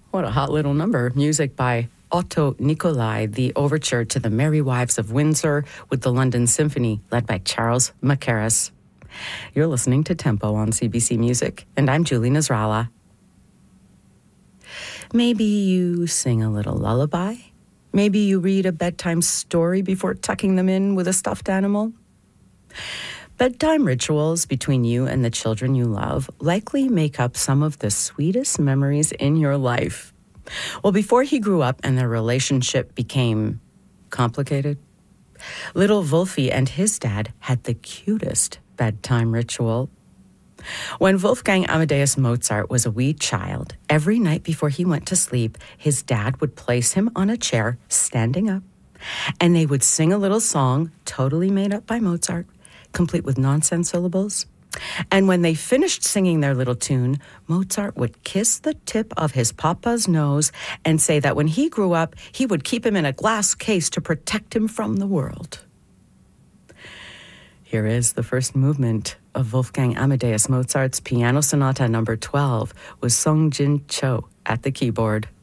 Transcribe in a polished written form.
What a hot little number. Music by Otto Nicolai, the overture to the Merry Wives of Windsor with the London Symphony, led by Charles Mackerras. You're listening to Tempo on CBC Music, and I'm Julie Nasrallah. Maybe you sing a little lullaby. Maybe you read a bedtime story before tucking them in with a stuffed animal. Bedtime rituals between you and the children you love likely make up some of the sweetest memories in your life. Well, before he grew up and their relationship became complicated, little Wolfie and his dad had the cutest bedtime ritual. When Wolfgang Amadeus Mozart was a wee child, every night before he went to sleep, his dad would place him on a chair, standing up, and they would sing a little song totally made up by Mozart, complete with nonsense syllables. And when they finished singing their little tune, Mozart would kiss the tip of his papa's nose and say that when he grew up, he would keep him in a glass case to protect him from the world. Here is the first movement of Wolfgang Amadeus Mozart's Piano Sonata No. 12 with Song Jin Cho at the keyboard.